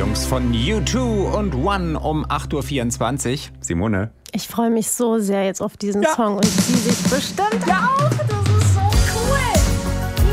Songs von U2 und One um 8.24 Uhr. Simone. Ich freue mich so sehr jetzt auf diesen Song und sie sich bestimmt auch.